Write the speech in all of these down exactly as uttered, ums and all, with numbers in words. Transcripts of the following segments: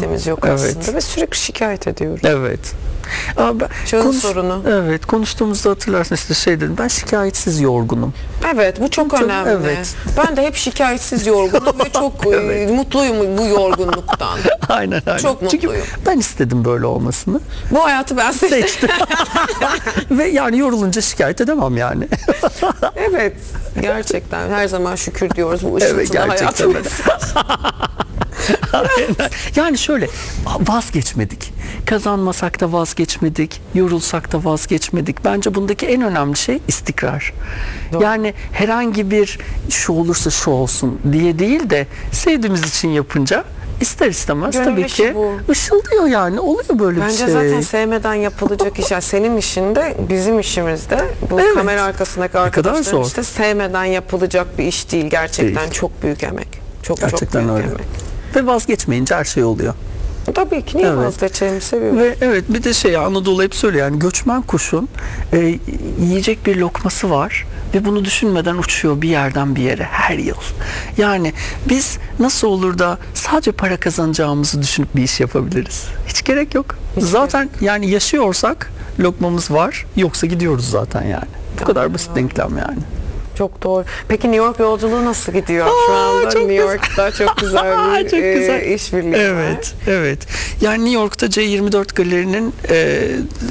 vaktimiz yok Evet. aslında ve sürekli şikayet ediyoruz. Evet. Aa, ben, Çağın konuş- sorunu. Evet, konuştuğumuzda hatırlarsın işte şey dedim, ben şikayetsiz yorgunum. Evet, bu çok, Çok- önemli. evet. Ben de hep şikayetsiz yorgunum ve çok Evet. e, mutluyum bu yorgunluktan. Aynen aynen. Çok Çünkü mutluyum. ben istedim böyle olmasını. Bu hayatı ben seçtim. Seçtim. Ve yani yorulunca şikayet edemem yani. Evet, gerçekten her zaman şükür diyoruz bu ışıltılı Evet, gerçekten hayatımız. Aynen. Yani şöyle, vazgeçmedik. Kazanmasak da vazgeçmedik. Yorulsak da vazgeçmedik. Bence bundaki en önemli şey istikrar. Doğru. Yani herhangi bir şu olursa şu olsun diye değil de sevdiğimiz için yapınca ister istemez Gönül tabii işi ki bu. ışıldıyor yani. Oluyor böyle Bence bir şey. zaten sevmeden yapılacak iş. Yani senin işinde, bizim işimizde, bu Evet. kamera arkasındaki kadar arkadaşların zor. işte sevmeden yapılacak bir iş değil. Gerçekten Değil. çok büyük emek. Çok Gerçekten çok büyük öyle. emek. Ve vazgeçmeyince her şey oluyor. Tabii ki niye Evet. vazgeçelim, seviyorum. Ve evet, bir de şey, Anadolu hep söylüyor yani, göçmen kuşun e, yiyecek bir lokması var ve bunu düşünmeden uçuyor bir yerden bir yere her yıl. Yani biz nasıl olur da sadece para kazanacağımızı düşünüp bir iş yapabiliriz? Hiç gerek yok. Hiç zaten yani yaşıyorsak lokmamız var, yoksa gidiyoruz zaten yani. Bu kadar basit denklem yani. Çok doğru. Peki New York yolculuğu nasıl gidiyor? Şu Aa, anda çok New güzel. York'ta çok güzel bir Çok e, güzel. işbirliği var. Evet, evet. Yani New York'ta C yirmi dört Galeri'nin e,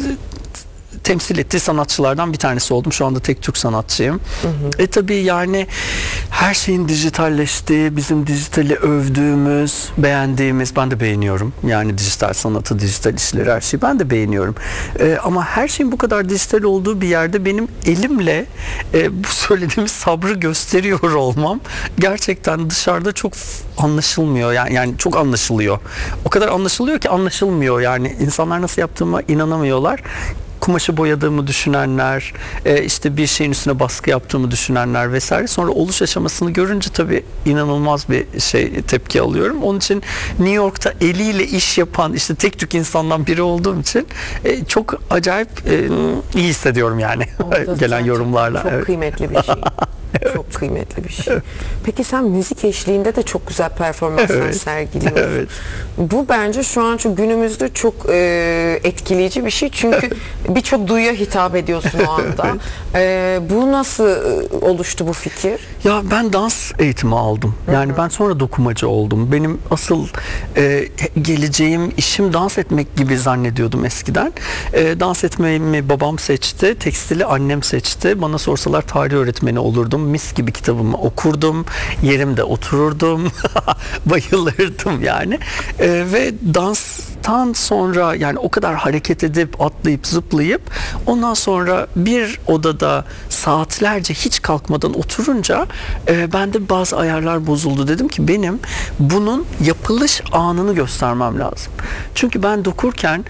temsil ettiği sanatçılardan bir tanesi oldum. Şu anda tek Türk sanatçıyım. Hı hı. E tabii yani her şeyin dijitalleştiği, bizim dijitali övdüğümüz, beğendiğimiz, ben de beğeniyorum. Yani dijital sanatı, dijital işleri, her şeyi ben de beğeniyorum. E, ama her şeyin bu kadar dijital olduğu bir yerde benim elimle e, bu söylediğimiz sabrı gösteriyor olmam gerçekten dışarıda çok anlaşılmıyor. Yani, yani çok anlaşılıyor. O kadar anlaşılıyor ki anlaşılmıyor. Yani insanlar nasıl yaptığıma inanamıyorlar. Kumaşı boyadığımı düşünenler, e, işte bir şeyin üstüne baskı yaptığımı düşünenler vesaire. Sonra oluş aşamasını görünce tabii inanılmaz bir şey, tepki alıyorum. Onun için New York'ta eliyle iş yapan işte tek tük insandan biri olduğum için e, çok acayip e, iyi hissediyorum yani gelen yorumlarla. Çok Evet. kıymetli bir şey. Evet. Çok kıymetli bir şey. Peki sen müzik eşliğinde de çok güzel performanslar Evet. sergiliyorsun. Evet. Bu bence şu an şu günümüzde çok e, etkileyici bir şey. Çünkü birçok duyuya hitap ediyorsun o anda. E, bu nasıl e, oluştu bu fikir? Ya ben dans eğitimi aldım. Yani ben sonra dokumacı oldum. Benim asıl e, geleceğim, işim dans etmek gibi zannediyordum eskiden. E, dans etmeyi babam seçti, tekstili annem seçti. Bana sorsalar tarih öğretmeni olurdum. Mis gibi kitabımı okurdum. Yerimde otururdum. Bayılırdım yani. E, ve danstan sonra yani o kadar hareket edip, atlayıp, zıplayıp ondan sonra bir odada saatlerce hiç kalkmadan oturunca e, bende bazı ayarlar bozuldu. Dedim ki benim bunun yapılış anını göstermem lazım. Çünkü ben dokurken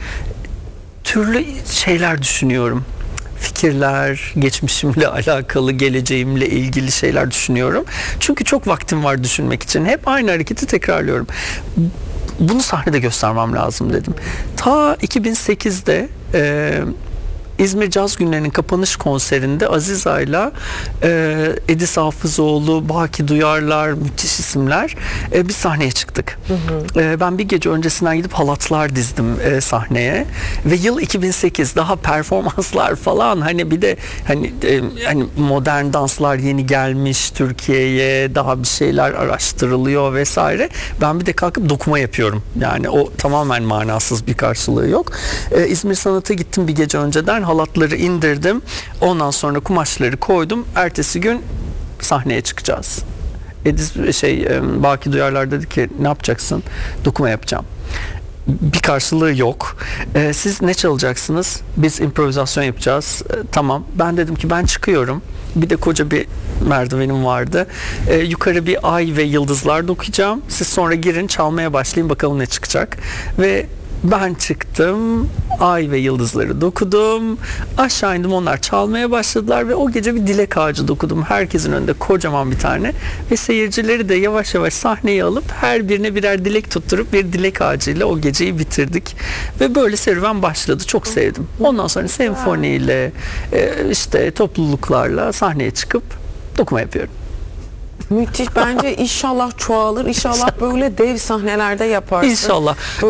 türlü şeyler düşünüyorum. Fikirler, geçmişimle alakalı, geleceğimle ilgili şeyler düşünüyorum. Çünkü çok vaktim var düşünmek için. Hep aynı hareketi tekrarlıyorum. Bunu sahnede göstermem lazım dedim. Ta iki bin sekizde e, İzmir Caz Günleri'nin kapanış konserinde Aziz Ay'la e, Edis Hafızoğlu, Baki Duyarlar, müthiş isimler, e, bir sahneye çıktık. Hı hı. E, ben bir gece öncesinden gidip halatlar dizdim e, sahneye ve yıl iki bin sekiz, daha performanslar falan, hani bir de hani e, hani modern danslar yeni gelmiş Türkiye'ye, daha bir şeyler araştırılıyor vesaire. Ben bir de kalkıp dokuma yapıyorum. Yani o tamamen manasız, bir karşılığı yok. E, İzmir Sanat'a gittim bir gece önceden. Halatları indirdim. Ondan sonra kumaşları koydum. Ertesi gün sahneye çıkacağız. Ediz şey Baki Duyarlar dedi ki ne yapacaksın? Dokuma yapacağım. Bir karşılığı yok. Ee, siz ne çalacaksınız? Biz improvizasyon yapacağız. Ee, tamam. Ben dedim ki ben çıkıyorum. Bir de koca bir merdivenim vardı. Ee, yukarı bir ay ve yıldızlar dokuyacağım. Siz sonra girin, çalmaya başlayın, bakalım ne çıkacak. Ve ben çıktım, ay ve yıldızları dokudum, aşağı indim, onlar çalmaya başladılar ve o gece bir dilek ağacı dokudum. Herkesin önünde kocaman bir tane ve seyircileri de yavaş yavaş sahneye alıp her birine birer dilek tutturup bir dilek ağacıyla o geceyi bitirdik. Ve böyle serüven başladı. Çok sevdim. Ondan sonra senfoniyle, işte topluluklarla sahneye çıkıp dokuma yapıyorum. Müthiş. Bence inşallah çoğalır. İnşallah böyle dev sahnelerde yaparsın. İnşallah.